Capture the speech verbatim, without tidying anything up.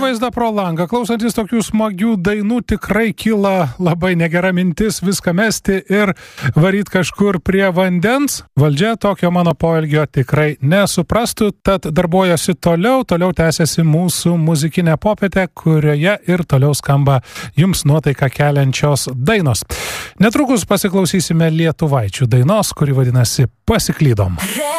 vaizdą pro langą, klausantis tokių smagių dainų, tikrai kyla labai negera mintis viską mesti ir varyt kažkur prie vandens. Valdžia tokio mano poelgio tikrai nesuprastų, tad darbuojasi toliau, toliau tęsiasi mūsų muzikinė popietė, kurioje ir toliau skamba jums nuotaiką keliančios dainos. Netrukus pasiklausysime lietuvaičių dainos, kuri vadinasi Pasiklydom.